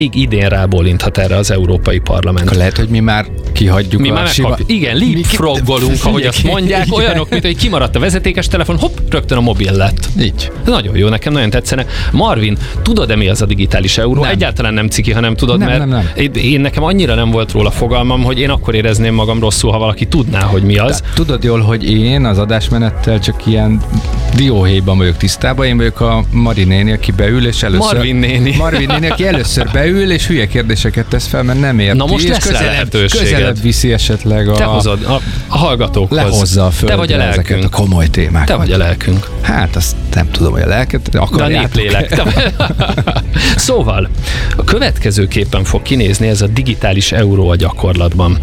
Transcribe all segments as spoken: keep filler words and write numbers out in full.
még idén rábólinthat erre az Európai Parlament. Akkor lehet, hogy mi már kihagyjuk mi a már sima... Igen, leapfroggolunk, ahogy azt mondják, olyanok, mint hogy kimaradt a vezetékes telefon, hopp, rögtön a mobil lett. Így. Nagyon jó, nekem nagyon tetszene. Marvin, tudod-e mi az a digitális euró? Nem. Egyáltalán nem ciki, ha nem tudod, nem, mert nem, nem. Én, én nekem annyira nem volt róla fogalmam, hogy én akkor érezném magam rosszul, ha valaki tudná, hogy mi az. De tudod jól, hogy én az adásmenettel csak ilyen dióhéjban vagyok tisztában. Én vagyok a Mari néni, aki beül, és először... Marvin néni. Marvin néni, aki először beül, és hülye kérdéseket tesz fel, mert nem érti. Na most és lesz rá közelebb, lehetőséged. közelebb viszi esetleg a... Te hozod a, a hallgatókhoz. Lehozza a földre Te vagy a ezeket lelkünk. a komoly témákat. Te vagy a lelkünk. Hát azt nem tudom, hogy a lelket De a akarjátok. néplélek. Te- Szóval, a következőképpen fog kinézni ez a digitális euró a gyakorlatban.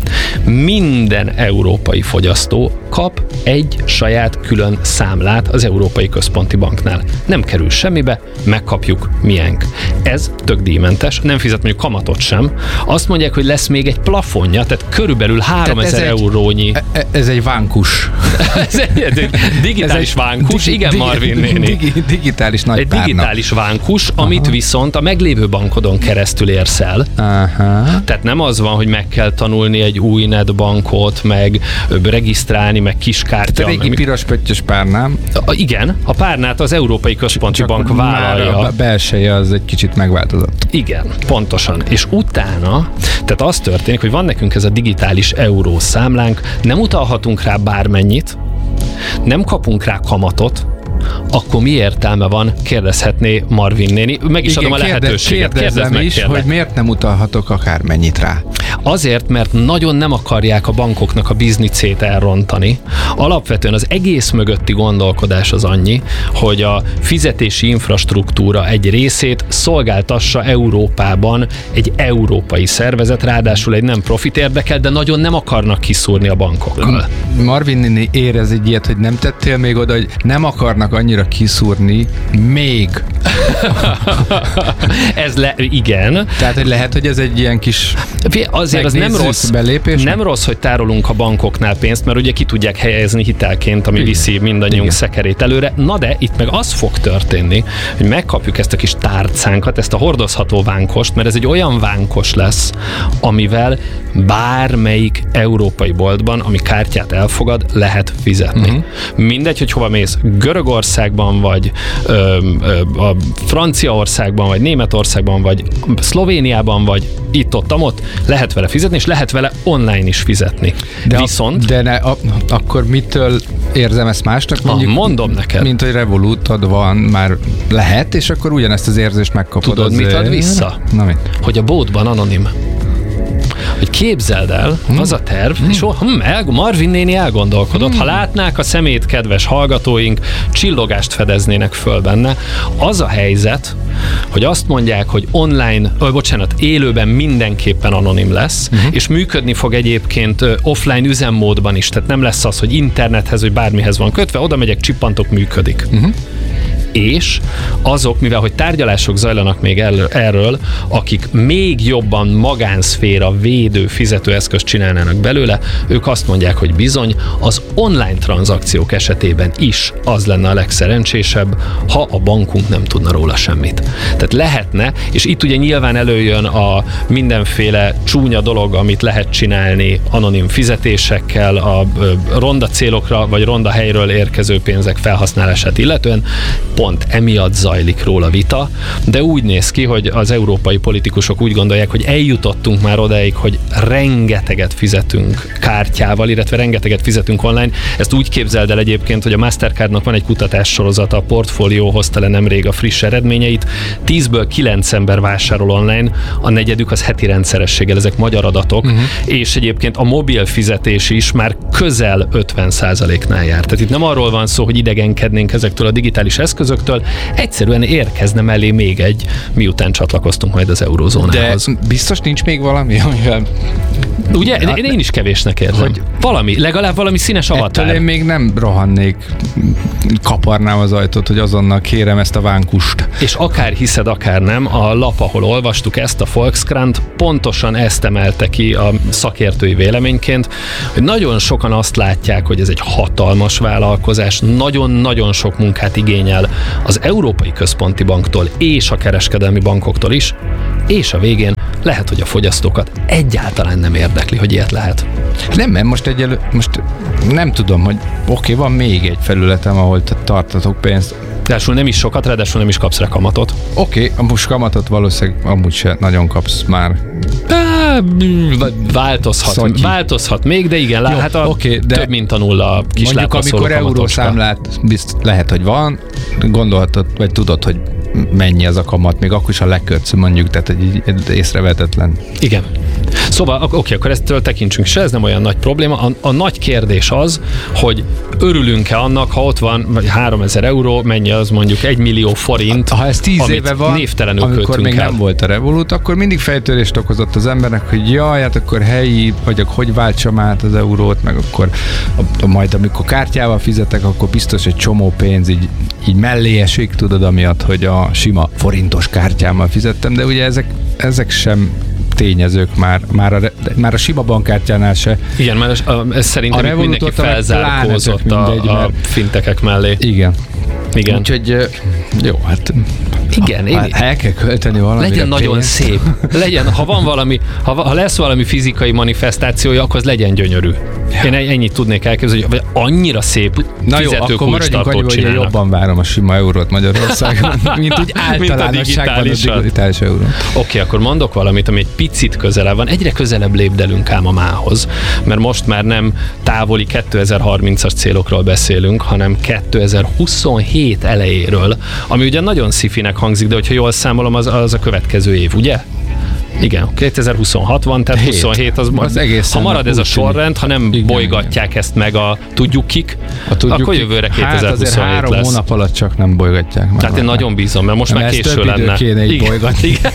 Minden európai fogyasztó kap egy saját külön számlát az Európai Központi Banknál. Nem kerül semmibe, megkapjuk miénk. Ez tök díjmentes, nem fizet mondjuk kamatot sem. Azt mondják, hogy lesz még egy plafonja, tehát körülbelül háromezer egy- eurónyi. E- Ez egy vánkus. Ez egy digitális vánkus, digi- igen, digi- Marvin néni. digi- Digitális Egy nagypárna. digitális vánkus, amit Aha. viszont a meglévő bankodon keresztül érsz el. Aha. Tehát nem az van, hogy meg kell tanulni egy új netbankot, meg ö, regisztrálni, meg A kiskártya. régi meg, piros pöttyös párnám. a, igen, a párnát az Európai Központi Bank már vállalja. a belseje az egy kicsit megváltozott. Igen, pontosan. És utána, tehát az történik, hogy van nekünk ez a digitális euró számlánk, nem utalhatunk rá bármennyit, nem kapunk rá kamatot, akkor mi értelme van, kérdezhetné Marvin néni. Meg is adom a kérde- lehetőséget. Kérdezz kérdezem meg, is, kérlek. hogy miért nem utalhatok akármennyit rá. Azért, mert nagyon nem akarják a bankoknak a biznicét elrontani. Alapvetően az egész mögötti gondolkodás az annyi, hogy a fizetési infrastruktúra egy részét szolgáltassa Európában egy európai szervezet, ráadásul egy nem profit érdekel, de nagyon nem akarnak kiszúrni a bankokkal. Marvin néni érez egy ilyet, hogy nem tettél még oda, hogy nem akarnak annyira kiszúrni még. Ez le, igen. Tehát, hogy lehet, hogy ez egy ilyen kis Azért az nem megnézzük rossz, belépés. nem rossz, hogy tárolunk a bankoknál pénzt, mert ugye ki tudják helyezni hitelként, ami Igen. viszi mindannyiunk Igen. szekerét előre. Na de itt meg az fog történni, hogy megkapjuk ezt a kis tárcánkat, ezt a hordozható vánkost, mert ez egy olyan vánkos lesz, amivel bármelyik európai boltban, ami kártyát elfogad, lehet fizetni. Uh-huh. Mindegy, hogy hova mész, Görögországban, vagy ö, ö, a Franciaországban, vagy Németországban, vagy Szlovéniában, vagy itt-ott, ott lehet vele fizetni, és lehet vele online is fizetni. De Viszont... A, de ne, a, akkor mitől érzem ezt másnak? Ah, mondom neked. Mint hogy Revolutod van, már lehet, és akkor ugyanezt az érzést megkapod. Tudod, mit ad azért. vissza? Na mit? Hogy a bótban anonim. Hogy képzeld el, hmm. az a terv, hmm. és hm, el, Marvin néni elgondolkodott, hmm. ha látnák a szemét, kedves hallgatóink, csillogást fedeznének föl benne. Az a helyzet, hogy azt mondják, hogy online, ö, bocsánat, élőben mindenképpen anonim lesz, uh-huh. és működni fog egyébként ö, offline üzemmódban is, tehát nem lesz az, hogy internethez, vagy bármihez van kötve, oda megyek, csippantok, működik. Uh-huh. És azok, mivel hogy tárgyalások zajlanak még el, erről, akik még jobban magánszféra védő fizetőeszközt csinálnának belőle, ők azt mondják, hogy bizony az online tranzakciók esetében is az lenne a legszerencsésebb, ha a bankunk nem tudna róla semmit. Tehát lehetne, és itt ugye nyilván előjön a mindenféle csúnya dolog, amit lehet csinálni anonim fizetésekkel, a ronda célokra vagy ronda helyről érkező pénzek felhasználását illetően. Pont emiatt zajlik róla vita, de úgy néz ki, hogy az európai politikusok úgy gondolják, hogy eljutottunk már odáig, hogy rengeteget fizetünk kártyával, illetve rengeteget fizetünk online. Ezt úgy képzeld el egyébként, hogy a Mastercardnak van egy kutatássorozata, a Portfolio hozta le nemrég a friss eredményeit. Tízből kilenc ember vásárol online, a negyedük az heti rendszerességgel, ezek magyar adatok, uh-huh. és egyébként a mobil fizetés is már közel ötven százaléknál jár. Tehát itt nem arról van szó, hogy idegenkednénk ezektől a digitális eszközöktől, egyszerűen érkezne mellé még egy, miután csatlakoztunk majd az eurózónához. De biztos nincs még valami, amivel... Ugye? Én, én is kevésnek érzem. Hogy valami, legalább valami színes avatár. Ettől én még nem rohannék, kaparnám az ajtót, hogy azonnal kérem ezt a vánkust. És akár hiszed, akár nem, a lap, ahol olvastuk ezt, a Volkskrant, pontosan ezt emelte ki a szakértői véleményként, hogy nagyon sokan azt látják, hogy ez egy hatalmas vállalkozás, nagyon-nagyon sok munkát igényel az Európai Központi Banktól és a kereskedelmi bankoktól is, és a végén lehet, hogy a fogyasztókat egyáltalán nem érdekli, hogy ilyet lehet. Nem, mert most egyelő, most nem tudom, hogy oké, okay, van még egy felületem, ahol tartatok pénzt. Ráadásul nem is sokat, ráadásul nem is kapsz rá kamatot. Oké, okay, most kamatot valószínűleg amúgy se nagyon kapsz már. Változhat, Szotyi. változhat még, de igen, Jó, hát a okay, de több mint a nulla kislábbal szóló amikor eurószámlát bizt, lehet, hogy van, gondolhatod, vagy tudod, hogy mennyi az a kamat, még akkor is a lekötsz, mondjuk, tehát egy észrevetetlen. Igen. Szóval, oké, okay, akkor ezt tekintsünk se, ez nem olyan nagy probléma. A, a nagy kérdés az, hogy örülünk-e annak, ha ott van vagy háromezer euró, mennyi az mondjuk egy millió forint, ha ez tíz éve van, névtelenül amikor még el. nem volt a Revolut, akkor mindig fejtörést okozott az embernek, hogy jaj, hát akkor helyi, vagy hogy váltsam át az eurót, meg akkor a, a, majd amikor kártyával fizetek, akkor biztos egy csomó pénz így, így mellé esik, tudod, amiatt, hogy a sima forintos kártyámmal fizettem, de ugye ezek, ezek sem tényezők már, már, a, már a sima bankkártyánál se. Igen, mert ez szerintem a mindenki felzárkózott a, mindegy, a fintekek mellé. Igen. Igen. Úgyhogy jó, hát igen, ha, ha el kell költeni valamire. Legyen nagyon pénzt. Szép. Legyen, ha van valami, ha, ha lesz valami fizikai manifestációja, akkor az legyen gyönyörű. Én ennyit tudnék elképzelni, hogy annyira szép fizetőkulcstartót csinálnak. Jobban várom a sima eurót Magyarországon, mint úgy általánosságban a digitális eurót. Oké, okay, akkor mondok valamit, ami egy picit közelebb van. Egyre közelebb lépdelünk ám a mához, mert most már nem távoli kétezer-harmincas célokról beszélünk, hanem kétezer-huszonhét elejéről, ami ugye nagyon szifinek hangzik, de hogyha jól számolom, az, az a következő év, ugye? Igen, kétezer-huszonhat van, tehát hét. huszonhét az, az egész. Ha marad ez a sorrend, ha nem igen, bolygatják igen. ezt meg a tudjuk kik, a tudjuk akkor jövőre kétezer-huszonhét hát három lesz. hónap alatt csak nem bolygatják. Tehát én nagyon bízom, mert most nem már késő lenne. Kéne így igen, bolygatni. Igen.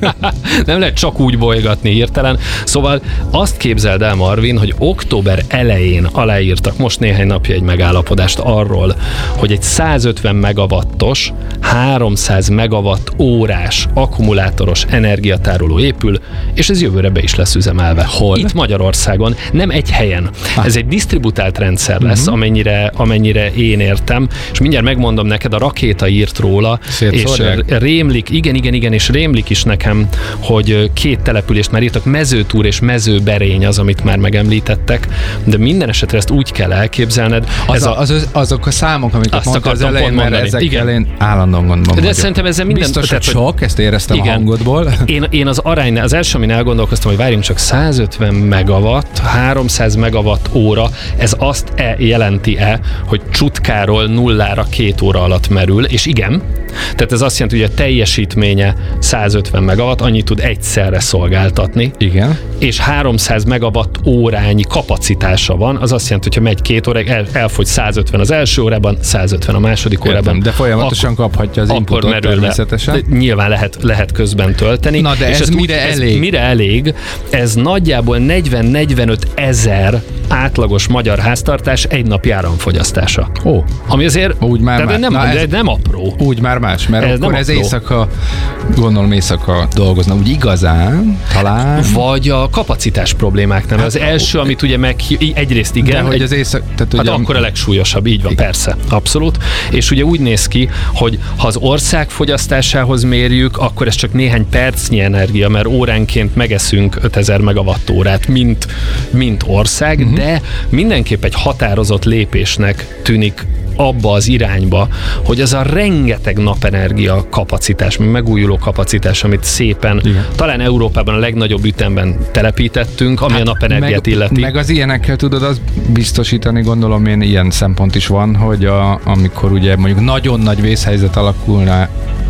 Nem lehet csak úgy bolygatni hirtelen. Szóval azt képzeld el, Marvin, hogy október elején aláírtak most néhány napja egy megállapodást arról, hogy egy százötven megawattos, háromszáz megawatt órás akkumulátoros energiatároló épül, és ez jövőre be is lesz üzemelve. Hol? Itt Magyarországon, nem egy helyen. Ah. Ez egy disztributált rendszer lesz, uh-huh. amennyire, amennyire én értem, és mindjárt megmondom neked, a rakéta írt róla, szétszórják. És rémlik, igen, igen, igen, és rémlik is nekem, hogy két települést már írtak, Mezőtúr és Mezőberény az, amit már megemlítettek, de minden esetre ezt úgy kell elképzelned. Az ez a, az, az, azok a számok, amiket mondta az elején, mert ezekkel én állandóan gondolom. De vagyok. Szerintem ezzel minden... Biztos, hogy sok, ezt éreztem igen. a hangodból. Én, én az arány, az első, amin elgondolkoztam, hogy várjunk csak százötven megawatt, háromszáz megawatt óra, ez azt e jelenti-e, hogy csutkáról nullára két óra alatt merül, és igen, tehát ez azt jelenti, hogy a teljesítménye százötven megawatt, annyit tud egyszerre szolgáltatni. Igen. És háromszáz megawatt órányi kapacitása van, az azt jelenti, hogy ha megy két óráig, el, elfogy százötven az első órában, százötven a második órában. Értem, de folyamatosan akkor, kaphatja az inputot természetesen. Le, nyilván lehet, lehet közben tölteni. Na de és ez mire úgy, elég? Ez mire elég? Ez nagyjából negyven-negyvenöt ezer átlagos magyar háztartás egy napi áramfogyasztása. Ó. Ami azért úgy már más. Nem, Na ez, nem apró. Úgy már más, mert ez akkor ez apró. éjszaka, gondolom éjszaka dolgozna, úgy igazán, talán. Vagy a kapacitás problémák nem. Hát, az első, amit ugye meg egyrészt igen. De hogy egy, az éjszaka... Tehát hát akkor a legsúlyosabb, így van, igen. Persze, abszolút. És ugye úgy néz ki, hogy ha az ország fogyasztásához mérjük, akkor ez csak néhány percnyi energia, mert óránként megeszünk ötezer megawattórát, mint, mint ország, uh-huh. de mindenképp egy határozott lépésnek tűnik abba az irányba, hogy az a rengeteg napenergia kapacitás, megújuló kapacitás, amit szépen, igen. talán Európában a legnagyobb ütemben telepítettünk, ami hát a napenergiát meg, illeti. Meg az ilyenekkel tudod azt biztosítani, gondolom én ilyen szempont is van, hogy a, amikor ugye mondjuk nagyon nagy vészhelyzet alakulna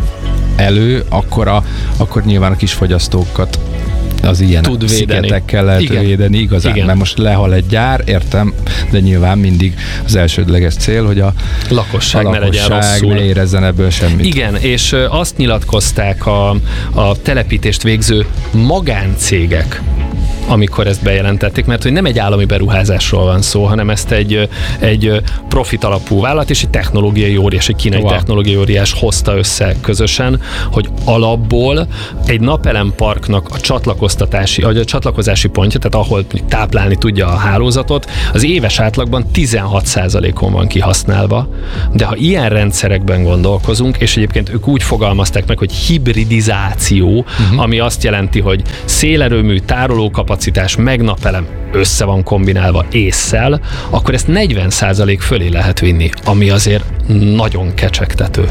elő, akkor, a, akkor nyilván a kis fogyasztókat az ilyen szigetekkel lehet igen. védeni igazán, igen. mert most lehal egy gyár, értem, de nyilván mindig az elsődleges cél, hogy a lakosság, a ne legyen rosszul. ne érezzen ebből semmit. Igen, és azt nyilatkozták a, a telepítést végző magáncégek, amikor ezt bejelentették, mert hogy nem egy állami beruházásról van szó, hanem ezt egy, egy profit alapú vállalat és egy technológiai óriás, egy kínai wow. technológiai óriás hozta össze közösen, hogy alapból egy napelemparknak a csatlakoztatási, vagy a csatlakozási pontja, tehát ahol táplálni tudja a hálózatot, az éves átlagban tizenhat százalékon van kihasználva, de ha ilyen rendszerekben gondolkozunk, és egyébként ők úgy fogalmazták meg, hogy hibridizáció, uh-huh. ami azt jelenti, hogy szélerőmű, tárolókapacitás, meg napelem össze van kombinálva ésszel, akkor ezt negyven százalék fölé lehet vinni, ami azért nagyon kecsegtető.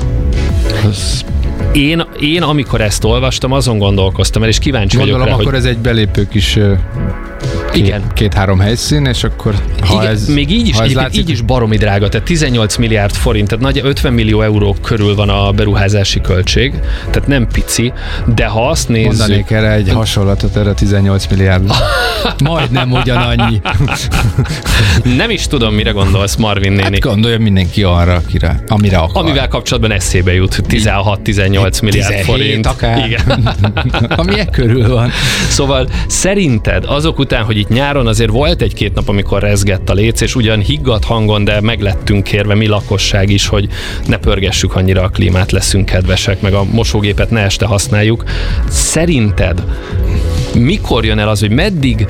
Ez... Én, én amikor ezt olvastam, azon gondolkoztam el, és kíváncsi Gondolom, vagyok rá, akkor hogy... ez egy belépő kis két, igen. két-három helyszín, és akkor ha igen, ez... még így is, ez így, látszik, így is baromi drága, tehát tizennyolc milliárd forint, tehát nagy ötven millió euró körül van a beruházási költség, tehát nem pici, de ha azt nézzük... Mondanék erre egy hasonlatot, erre tizennyolc milliárd. Majdnem ugyanannyi. Nem is tudom, mire gondolsz, Marvin néni. Hát gondolja mindenki arra, akire, amire akar. Amivel kapcsolatban eszébe jut, tizenhat-tizennyolc milliárd forint. Akár. Igen. Ami e körül van. Szóval szerinted azok után, hogy itt nyáron azért volt egy-két nap, amikor rezgett a léc, és ugyan higgadt hangon, de meglettünk kérve mi lakosság is, hogy ne pörgessük annyira a klímát, leszünk kedvesek, meg a mosógépet ne este használjuk. Szerinted mikor jön el az, hogy meddig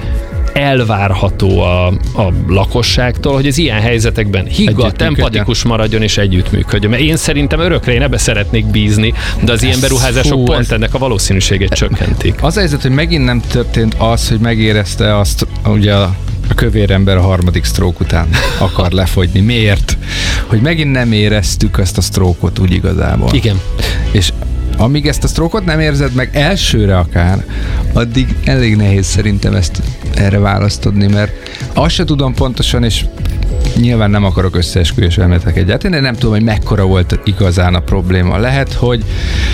elvárható a, a lakosságtól, hogy az ilyen helyzetekben higgadt, empatikus maradjon és együttműködjön. Mert én szerintem örökre én ebbe szeretnék bízni, de az ez ilyen beruházások fú, pont ez... ennek a valószínűségét csökkentik. Az a helyzet, hogy megint nem történt az, hogy megérezte azt, ugye a a kövér ember a harmadik stroke után akar lefogyni. Miért? Hogy megint nem éreztük ezt a stroke-ot úgy igazából. Igen. És amíg ezt a stroke-ot nem érzed meg elsőre akár, addig elég nehéz szerintem ezt erre választodni, mert azt se tudom pontosan, és nyilván nem akarok összeesküvés elméletek egyáltalán, de nem tudom, hogy mekkora volt igazán a probléma. Lehet, hogy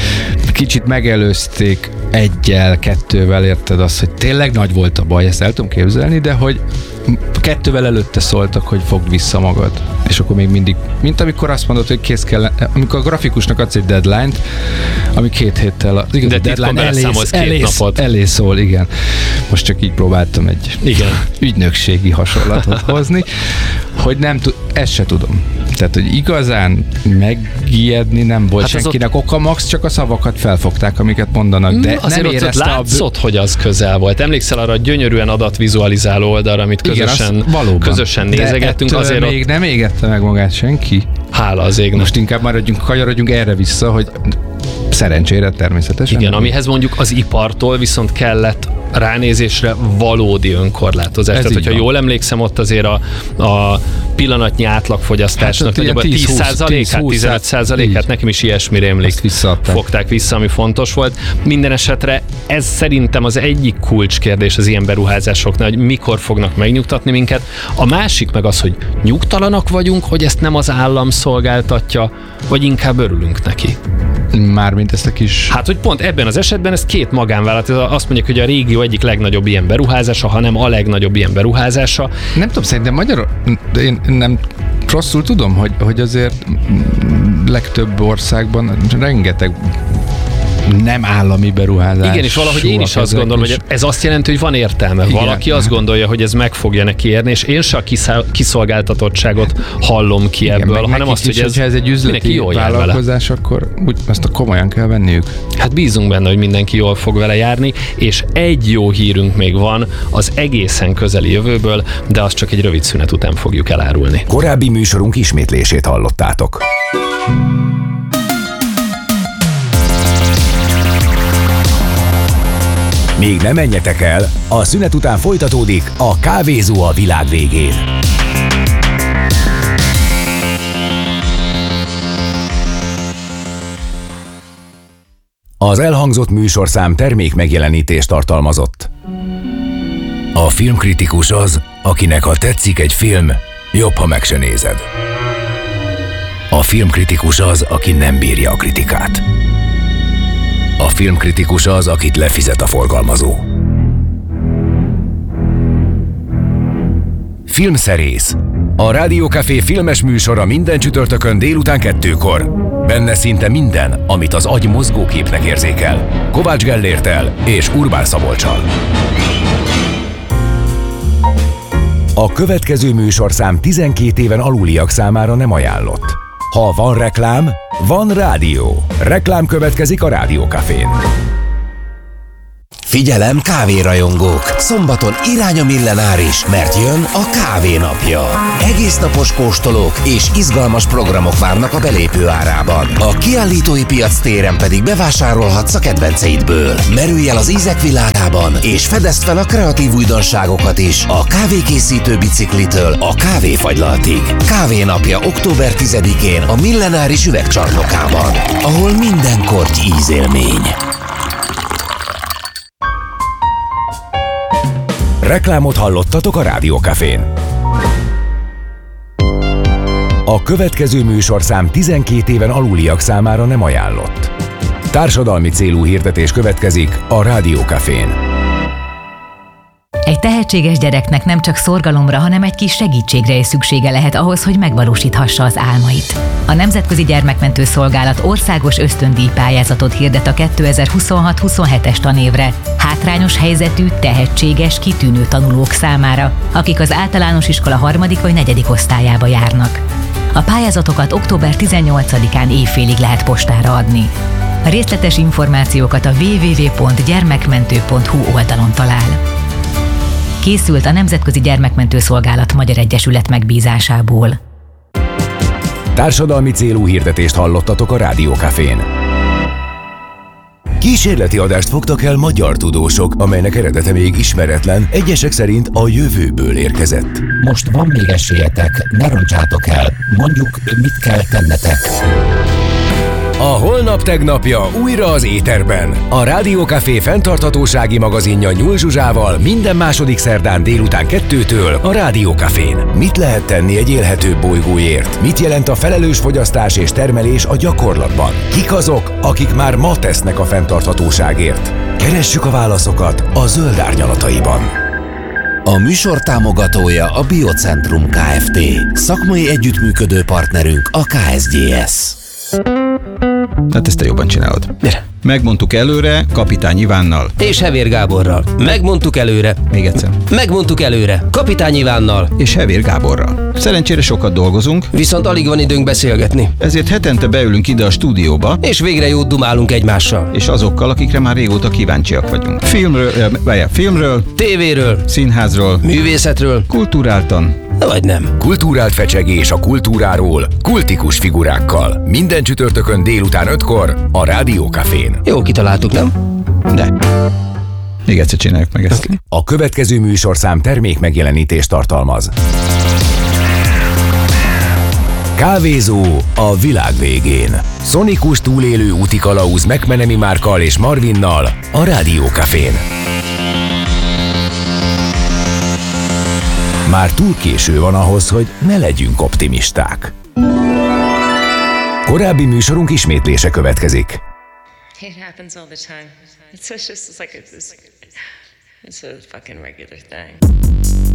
kicsit megelőzték egyel, kettővel, érted azt, hogy tényleg nagy volt a baj, ezt el tudom képzelni, de hogy kettővel előtte szóltak, hogy fogd vissza magad. És akkor még mindig, mint amikor azt mondod, hogy kész kell, amikor a grafikusnak adsz egy deadline-t, ami két héttel, az igaz, de deadline elész, két elész, napot. Elé szól, igen. Most csak így próbáltam egy igen. ügynökségi hasonlatot hozni, hogy nem tud, ezt se tudom. Tehát, hogy igazán megijedni nem volt hát senkinek ott... oka, max csak a szavakat felfogták, amiket mondanak, de azért nem érezte ott látszott, a... hogy az közel volt. Emlékszel arra a gyönyörűen adatvizualizáló oldalra, amit közösen, igen, közösen nézegettünk. De azért még ott... nem égette meg magát senki. Hála az égnek. Most inkább maradjunk, kanyarodjunk erre vissza, hogy szerencsére természetesen. Igen, amihez mondjuk az ipartól viszont kellett ránézésre valódi önkorlátozás. Ez Tehát, hogyha van. Jól emlékszem, ott azért a, a pillanatnyi átlagfogyasztásnak hát, nagyobb a tíz százalékát, tizenöt százalékát, nekem is ilyesmi rémlik. Fogták vissza, ami fontos volt. Minden esetre ez szerintem az egyik kulcskérdés az ilyen beruházásoknál, hogy mikor fognak megnyugtatni minket. A másik meg az, hogy nyugtalanak vagyunk, hogy ezt nem az állam szolgáltatja, vagy inkább örülünk neki. Mármint ezt a kis... Hát, hogy pont ebben az esetben ez két magánvállalat, azt mondják, hogy a régió egyik legnagyobb ilyen beruházása, hanem a legnagyobb ilyen beruházása. Nem tudom, szerintem magyar... De én nem rosszul tudom, hogy, hogy azért legtöbb országban rengeteg nem állami beruházás. Igen, és valahogy én is azt gondolom, is. hogy ez azt jelenti, hogy van értelme. Igen. Valaki azt gondolja, hogy ez meg fogja neki érni, és én se a kiszolgáltatottságot hallom ki igen, ebből, hanem azt, is, hogy ez ez egy üzleti vállalkozás, akkor úgy azt a komolyan kell venniük. Hát bízunk benne, hogy mindenki jól fog vele járni, és egy jó hírünk még van az egészen közeli jövőből, de azt csak egy rövid szünet után fogjuk elárulni. Korábbi műsorunk ismétlését hallottátok. Még nem menjetek el, a szünet után folytatódik a Kávézó a világ végén. Az elhangzott műsorszám termék megjelenítést tartalmazott. A filmkritikus az, akinek ha tetszik egy film, jobb, ha meg se nézed. A filmkritikus az, aki nem bírja a kritikát. A filmkritikus az, akit lefizet a forgalmazó. Filmszerész. A Rádiókafé filmes műsora minden csütörtökön délután kettőkor. Benne szinte minden, amit az agy mozgóképnek érzékel. Kovács Gellérttel és Urbán Szabolccsal. A következő műsorszám tizenkét éven aluliak számára nem ajánlott. Ha van reklám, van rádió. Reklám következik a Rádiókafén. Figyelem, kávérajongók! Szombaton irány a millenáris, mert jön a kávé napja. Egész napos kóstolók és izgalmas programok várnak a belépő árában. A kiállítói piac téren pedig bevásárolhatsz a kedvenceidből. Merülj el az ízek világában, és fedezd fel a kreatív újdonságokat is a kávékészítő biciklitől a kávéfagylaltig. Kávé napja október tizedikén a millenáris üvegcsarnokában, ahol minden korty ízélmény. Reklámot hallottatok a Rádiókafén. A következő műsorszám tizenkét éven aluliak számára nem ajánlott. Társadalmi célú hirdetés következik a Rádiókafén. Egy tehetséges gyereknek nem csak szorgalomra, hanem egy kis segítségre is szüksége lehet ahhoz, hogy megvalósíthassa az álmait. A Nemzetközi Gyermekmentő Szolgálat országos ösztöndíj pályázatot hirdet a kétezer-huszonhat huszonhetes tanévre hátrányos helyzetű, tehetséges, kitűnő tanulók számára, akik az általános iskola harmadik vagy negyedik osztályába járnak. A pályázatokat október tizennyolcadikán éjfélig lehet postára adni. A részletes információkat a double-u double-u double-u pont gyermekmentő pont hu oldalon talál. Készült a Nemzetközi Gyermekmentő Szolgálat Magyar Egyesület megbízásából. Társadalmi célú hirdetést hallottatok a Rádiókafén. Kísérleti adást fogtak el magyar tudósok, amelynek eredete még ismeretlen, egyesek szerint a jövőből érkezett. Most van még esélyetek, ne roncsátok el, mondjuk mit kell tennetek. A holnap tegnapja újra az éterben. A Rádiókafé fenntarthatósági magazinja Nyúl Zsuzsával minden második szerdán délután kettőtől a Rádiókafén. Mit lehet tenni egy élhetőbb bolygóért? Mit jelent a felelős fogyasztás és termelés a gyakorlatban? Kik azok, akik már ma tesznek a fenntarthatóságért? Keressük a válaszokat a Zöld Árnyalataiban. A műsor támogatója a Biocentrum Kft. Szakmai együttműködő partnerünk a ká es gé es. Tehát ezt te jobban csinálod. Gyere. Megmondtuk előre Kapitány Ivánnal. És Hevér Gáborral. Megmondtuk előre. Még egyszer. Megmondtuk előre. Kapitány Ivánnal. És Hevér Gáborral. Szerencsére sokat dolgozunk. Viszont alig van időnk beszélgetni. Ezért hetente beülünk ide a stúdióba. És végre jót dumálunk egymással. És azokkal, akikre már régóta kíváncsiak vagyunk. Filmről, vagy filmről, tévéről, színházról, művészetről, kulturáltan, vagy nem. Kultúrált fecsegés a kultúráról, kultikus figurákkal. Minden csütörtökön délután ötkor a Rádiókafén. Jó kitaláltuk, nem? De. Még egyszer csináljuk meg ezt. Okay. A következő műsorszám termék megjelenítést tartalmaz. Kávézó a világ végén. Szonikus túlélő úti kalauz McMenemy Márkkal és Marvinnal a Rádiókafén. Már túl késő van ahhoz, hogy ne legyünk optimisták. Korábbi műsorunk ismétlése következik. It happens all the time. It's just, it's like it's, it's a fucking regular thing.